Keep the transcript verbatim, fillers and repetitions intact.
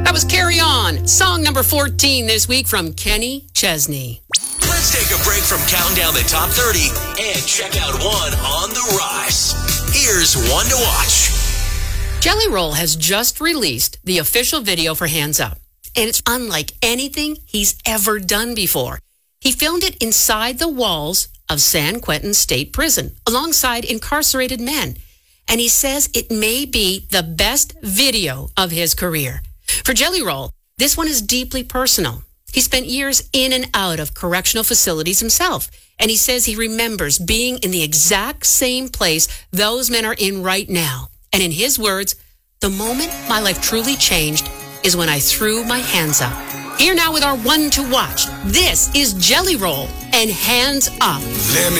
That was Carry On, song number fourteen this week from Kenny Chesney. Let's take a break from counting down the top thirty and check out one on the rise. Here's one to watch. Jelly Roll has just released the official video for Hands Up, and it's unlike anything he's ever done before. He filmed it inside the walls of San Quentin State Prison, alongside incarcerated men, and he says it may be the best video of his career. For Jelly Roll, this one is deeply personal. He spent years in and out of correctional facilities himself, and he says he remembers being in the exact same place those men are in right now. And in his words, the moment my life truly changed is when I threw my hands up. Here now with our one to watch. This is Jelly Roll and Hands Up. Let me